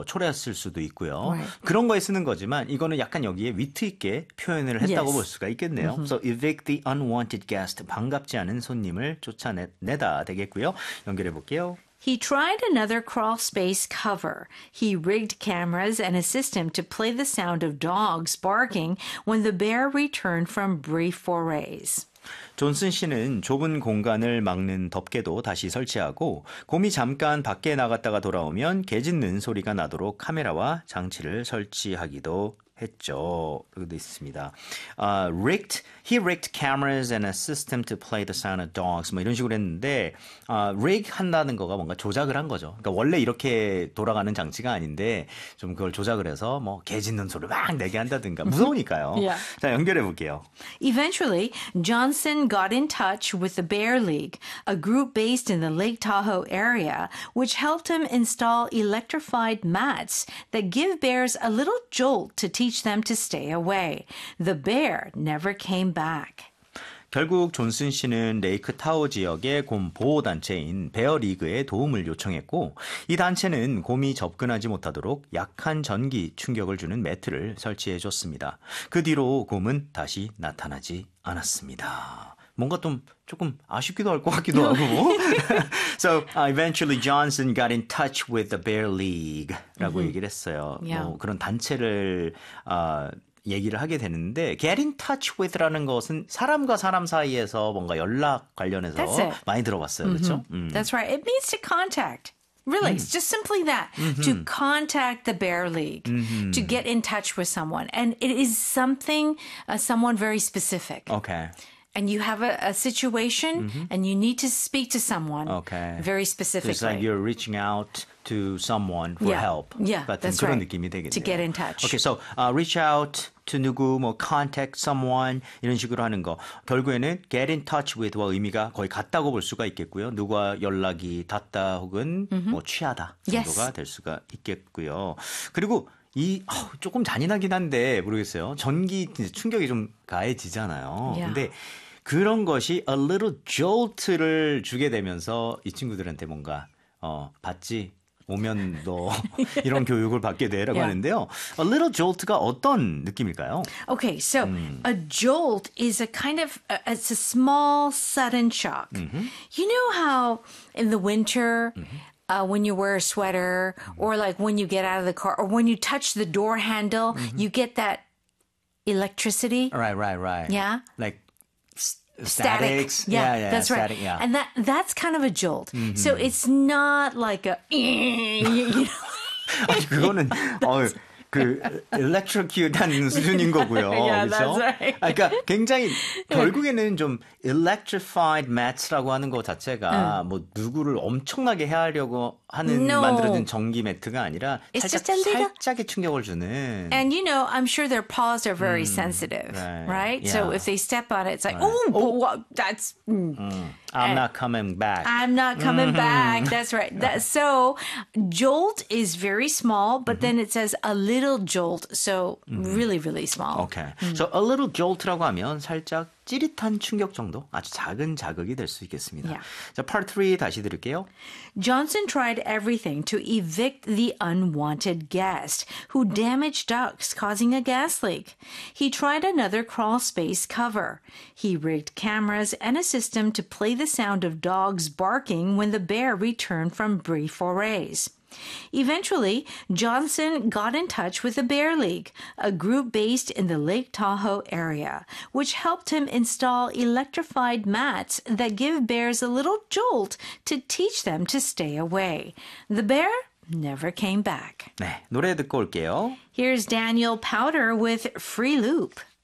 초래했을 수도 있고요. Right. 그런 거에 쓰는 거지만 이거는 약간 여기에 위트 있게 표현을 했다고 Yes. 볼 수가 있겠네요. So evict the unwanted guest. 반갑지 않은 손님을 쫓아내다 되겠고요. 연결해 볼게요. He tried another crawl space cover. He rigged cameras and a system to play the sound of dogs barking when the bear returned from brief forays. 존슨 씨는 좁은 공간을 막는 덮개도 다시 설치하고 곰이 잠깐 밖에 나갔다가 돌아오면 개 짖는 소리가 나도록 카메라와 장치를 설치하기도 했죠. 여기도 있습니다. He rigged cameras and a system to play the sound of dogs. 뭐 이런 식으로 했는데 rig 한다는 거가 뭔가 조작을 한 거죠. 그러니까 원래 이렇게 돌아가는 장치가 아닌데 좀 그걸 조작을 해서 뭐 개 짖는 소리를 막 내게 한다든가 무서우니까요. Yeah. 자, 연결해 볼게요. Eventually, Johnson got in touch with the Bear League, a group based in the Lake Tahoe area, which helped him install electrified mats that give bears a little jolt to teach them to stay away. The bear never came back. 결국 존슨 씨는 레이크 타호 지역의 곰 보호 단체인 베어 리그에 도움을 요청했고 이 단체는 곰이 접근하지 못하도록 약한 전기 충격을 주는 매트를 설치해 줬습니다. 그 뒤로 곰은 다시 나타나지 않았습니다. 뭔가 좀 조금 아쉽기도 할 것 같기도 하고. So eventually Johnson got in touch with the Bear League라고 얘기를 했어요. Yeah. 뭐 그런 단체를 얘기를 하게 되는데 get in touch with라는 것은 사람과 사람 사이에서 뭔가 연락 관련해서 That's it. 많이 들어봤어요. 그렇죠? That's right. It means to contact. Really, it's just simply that. To contact the Bear League, to get in touch with someone. And it is something, someone very specific. Okay. And you have a situation and you need to speak to someone Okay. very It's like specifically. you're reaching out to someone for Yeah. help. Yeah, 같은 that's 그런 right. 느낌이 되겠네요. To get in touch. Okay, so reach out to 누구, 뭐 contact someone 이런 식으로 하는 거. 결국에는 get in touch with와 의미가 거의 같다고 볼 수가 있겠고요. 누가 연락이 닿다 혹은 뭐 취하다 정도가 Yes. 될 수가 있겠고요. 그리고 조금 잔인하긴 한데 모르겠어요. 전기 충격이 좀 가해지잖아요. Yeah. 근데 그런 것이 a little jolt를 주게 되면서 이 친구들한테 뭔가 받지 오면 너 이런 교육을 받게 돼라고 Yeah. 하는데요. A little jolt가 어떤 느낌일까요? Okay, so a jolt is a kind of, it's a small, sudden shock. You know how in the winter, when you wear a sweater, or like when you get out of the car, or when you touch the door handle, you get that electricity. Right. Yeah. Like Static. statics. Yeah, that's right. Static, yeah. And that's kind of a jolt. So it's not like a, you know. 아니, 그거는 그 electrocute한 수준인 거고요. Yeah, 그렇죠? that's right. 그러니까 굉장히 결국에는 좀 electrified mats라고 하는 것 자체가 뭐 누구를 엄청나게 해하려고 하는 No. 만들어진 전기 매트가 아니라 It's 살짝 just a little- 살짝의 충격을 주는. And you know, I'm sure their paws are very sensitive, right? So Yeah. if they step on it, it's like, oh, that's. I'm not coming back. I'm not coming back. That's right. So jolt is very small, but then it says a little jolt. So really, really small. Okay. So a little jolt라고 하면 살짝 찌릿한 충격 정도, 아주 작은 자극이 될 수 있겠습니다. Yeah. 자, part 3 다시 들을게요. Johnson tried everything to evict the unwanted guest who damaged ducts, causing a gas leak. He tried another crawl space cover. He rigged cameras and a system to play the sound of dogs barking when the bear returned from brief forays. Eventually, Johnson got in touch with the Bear League, a group based in the Lake Tahoe area, which helped him install electrified mats that give bears a little jolt to teach them to stay away. The bear never came back. 네, 노래 듣고 올게요. Here's Daniel Powder with Free Loop.